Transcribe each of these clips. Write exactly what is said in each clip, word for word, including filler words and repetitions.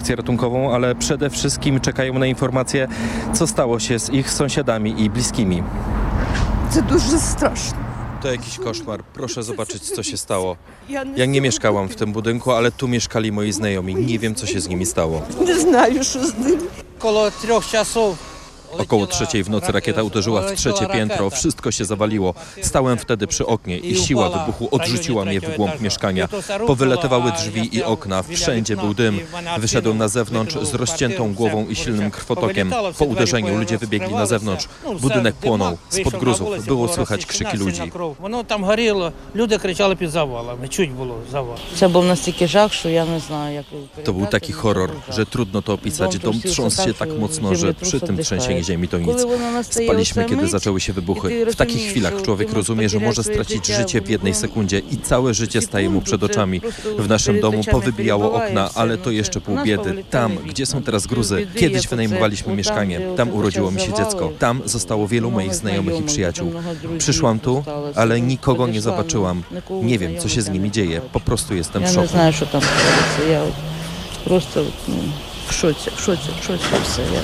akcję ratunkową, ale przede wszystkim czekają na informacje, co stało się z ich sąsiadami i bliskimi. To дуже straszne. To jakiś koszmar. Proszę zobaczyć, co się stało. Ja nie mieszkałam w tym budynku, ale tu mieszkali moi znajomi. Nie wiem, co się z nimi stało. Nie знаю, що з ним. Około trzech czasów. Około trzeciej w nocy rakieta uderzyła w trzecie piętro, wszystko się zawaliło. Stałem wtedy przy oknie i siła wybuchu odrzuciła mnie w głąb mieszkania. Powylatywały drzwi i okna, wszędzie był dym. Wyszedłem na zewnątrz z rozciętą głową i silnym krwotokiem. Po uderzeniu ludzie wybiegli na zewnątrz. Budynek płonął. Spod gruzów było słychać krzyki ludzi. Воно там горіло, люди кричали під завалами, чуть було завал. Це був настільки жах, що я не знаю, як передати. To był taki horror, że trudno to opisać. Dom trząsł się tak mocno, że przy tym trzęsieniu ziemi to nic. Spaliśmy, kiedy zaczęły się wybuchy. W takich chwilach człowiek rozumie, że może stracić życie w jednej sekundzie i całe życie staje mu przed oczami. W naszym domu powybijało okna, ale to jeszcze pół biedy. Tam, gdzie są teraz gruzy, kiedyś wynajmowaliśmy mieszkanie. Tam urodziło mi się dziecko. Tam zostało wielu moich znajomych i przyjaciół. Przyszłam tu, ale nikogo nie zobaczyłam. Nie wiem, co się z nimi dzieje. Po prostu jestem w Я не szoku. знаю, що там робиться. Я от просто ну, в шоці, в шоці, в шоці все. Я...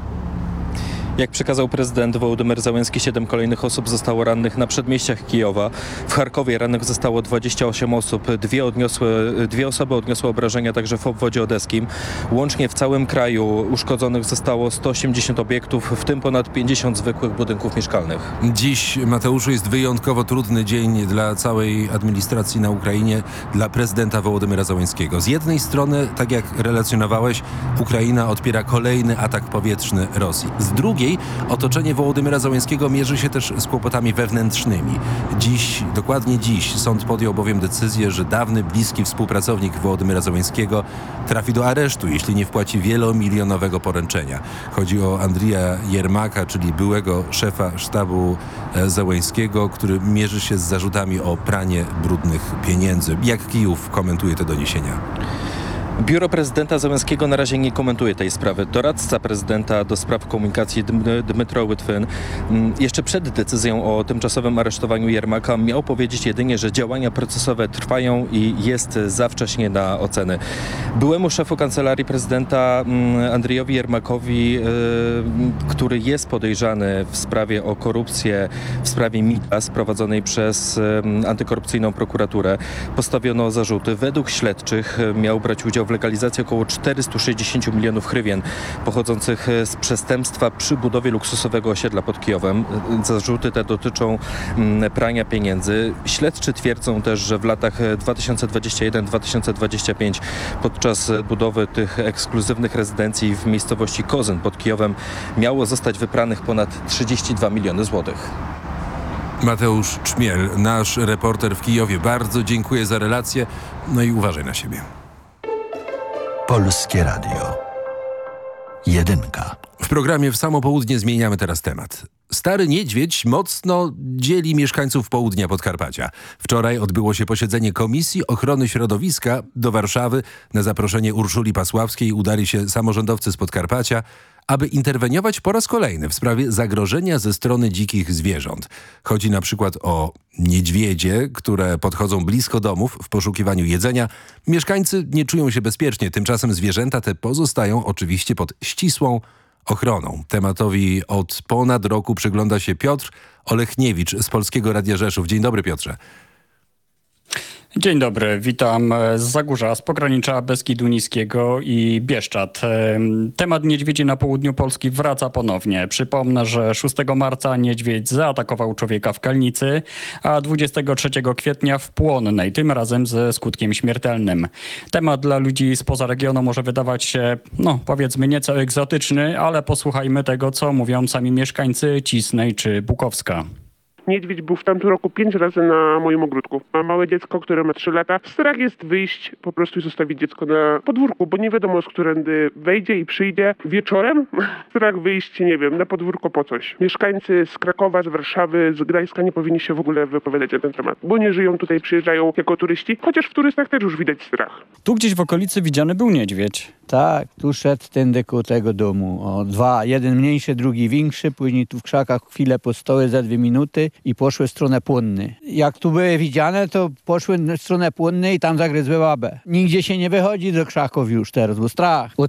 Jak przekazał prezydent Wołodymyr Zełenski, siedem kolejnych osób zostało rannych na przedmieściach Kijowa. W Charkowie rannych zostało dwadzieścia osiem osób. Dwie, odniosły, dwie osoby odniosły obrażenia także w obwodzie odeskim. Łącznie w całym kraju uszkodzonych zostało sto osiemdziesiąt obiektów, w tym ponad pięćdziesiąt zwykłych budynków mieszkalnych. Dziś, Mateuszu, jest wyjątkowo trudny dzień dla całej administracji na Ukrainie, dla prezydenta Wołodymyra Zełenskiego. Z jednej strony, tak jak relacjonowałeś, Ukraina odpiera kolejny atak powietrzny Rosji. Z drugiej, otoczenie Wołodymyra Zełenskiego mierzy się też z kłopotami wewnętrznymi. Dziś, dokładnie dziś, sąd podjął bowiem decyzję, że dawny, bliski współpracownik Wołodymyra Zełenskiego trafi do aresztu, jeśli nie wpłaci wielomilionowego poręczenia. Chodzi o Andrija Jermaka, czyli byłego szefa sztabu Zełenskiego, który mierzy się z zarzutami o pranie brudnych pieniędzy. Jak Kijów komentuje te doniesienia? Biuro prezydenta Zełenskiego na razie nie komentuje tej sprawy. Doradca prezydenta do spraw komunikacji Dmytro Łytwyn jeszcze przed decyzją o tymczasowym aresztowaniu Jermaka miał powiedzieć jedynie, że działania procesowe trwają i jest za wcześnie na oceny. Byłemu szefu kancelarii prezydenta Andrijowi Jermakowi, który jest podejrzany w sprawie o korupcję, w sprawie mita sprowadzonej przez antykorupcyjną prokuraturę, postawiono zarzuty. Według śledczych miał brać udział w legalizacji około czterysta sześćdziesiąt milionów hrywien pochodzących z przestępstwa przy budowie luksusowego osiedla pod Kijowem. Zarzuty te dotyczą prania pieniędzy. Śledczy twierdzą też, że w latach dwa tysiące dwudziestym pierwszym do dwa tysiące dwudziestego piątego podczas budowy tych ekskluzywnych rezydencji w miejscowości Kozyn pod Kijowem miało zostać wypranych ponad trzydzieści dwa miliony złotych. Mateusz Czmiel, nasz reporter w Kijowie. Bardzo dziękuję za relację. No i uważaj na siebie. Polskie Radio. Jedynka. W programie W samo południe zmieniamy teraz temat. Stary niedźwiedź mocno dzieli mieszkańców południa Podkarpacia. Wczoraj odbyło się posiedzenie Komisji Ochrony Środowiska. Do Warszawy na zaproszenie Urszuli Pasławskiej udali się samorządowcy z Podkarpacia, aby interweniować po raz kolejny w sprawie zagrożenia ze strony dzikich zwierząt. Chodzi na przykład o niedźwiedzie, które podchodzą blisko domów w poszukiwaniu jedzenia. Mieszkańcy nie czują się bezpiecznie, tymczasem zwierzęta te pozostają oczywiście pod ścisłą ochroną. Tematowi od ponad roku przygląda się Piotr Olechniewicz z Polskiego Radia Rzeszów. Dzień dobry, Piotrze. Dzień dobry, witam z Zagórza, z pogranicza Beskidu Niskiego i Bieszczad. Temat niedźwiedzi na południu Polski wraca ponownie. Przypomnę, że szóstego marca niedźwiedź zaatakował człowieka w Kalnicy, a dwudziestego trzeciego kwietnia w Płonnej, tym razem ze skutkiem śmiertelnym. Temat dla ludzi spoza regionu może wydawać się, no powiedzmy nieco egzotyczny, ale posłuchajmy tego, co mówią sami mieszkańcy Cisnej czy Bukowska. Niedźwiedź był w tamtym roku pięć razy na moim ogródku. Mam małe dziecko, które ma trzy lata. Strach jest wyjść po prostu i zostawić dziecko na podwórku, bo nie wiadomo, z którędy wejdzie i przyjdzie. Wieczorem strach wyjść, nie wiem, na podwórko po coś. Mieszkańcy z Krakowa, z Warszawy, z Gdańska nie powinni się w ogóle wypowiadać na ten temat, bo nie żyją tutaj, przyjeżdżają jako turyści, chociaż w turystach też już widać strach. Tu gdzieś w okolicy widziany był niedźwiedź. Tak, tu szedł tędy koło tego domu. O, dwa, jeden mniejszy, drugi większy, później tu w krzakach chwilę postoły za dwie minuty i poszły w stronę Płonnej. Jak tu były widziane, to poszły w stronę Płonnej i tam zagryzły babę. Nigdzie się nie wychodzi do krzaków już teraz, bo strach. Od